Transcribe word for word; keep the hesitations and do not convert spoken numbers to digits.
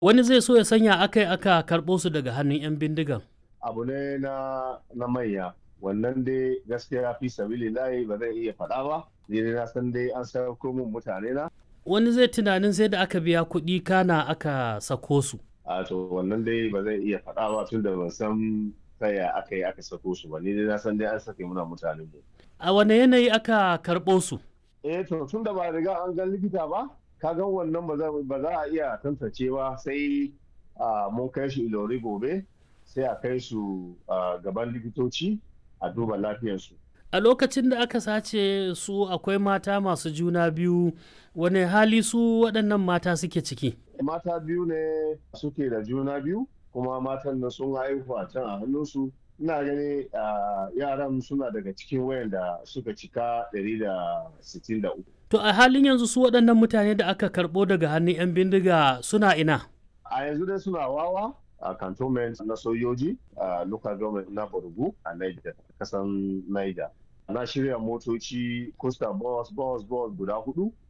Wani zai so ya sanya akai aka karɓo su daga hannun 'yan bindigan. Abu ne na na manya, wannan dai gaskiya fi sabilillahi ba zan iya faɗa ba, ni dai na san dai an sako min mutane na. Wani zai tunanin sai da aka biya kuɗi kana aka sako su. A to wannan dai ba zan iya faɗa ba tun da ban san ta ya aka yi aka sako su ba, ni dai na san dai an sake muna mutanen mu. A wane yanayi aka karɓo su? Eh to tun da ba riga an ga likita ba, ka ga wannan ba za ba za a iya tantance ba sai ah, mun kai shi Ilori gobe sai a kai su ah, gaban likitoci a duba lafiyarsu. A lokacin da aka sace su akwai mata masu juna biyu, wane hali su waɗannan mata suke ciki? Mata biyu ne suke da juna biyu kuma matan nan sun haihu a can a hannunsu. Ina gani ah, yaran suna daga cikin wayanda suka cika ɗari da sittin da uku. To a halin yanzu su waɗannan mutane da aka karɓo daga hannun 'yan bindiga suna ina? A yanzu dai suna wawa a cantonment na sojoji a local government na Borgu a Niger, kasan Niger. Na shirya motoci coaster bus bus bus guda hudu